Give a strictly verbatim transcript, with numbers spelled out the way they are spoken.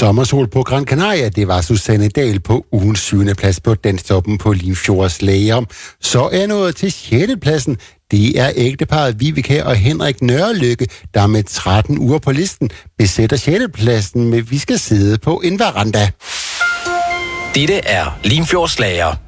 Sommersol på Gran Canaria, det var Susanne Dahl på ugens syvende plads på Danstoppen på Limfjords Lager. Så er nået til sjette pladsen. Det er ægteparret Vibeke og Henrik Nørrelykke, der med tretten uger på listen besætter sjette pladsen med Vi skal sidde på en veranda. Dette er Limfjords Lager.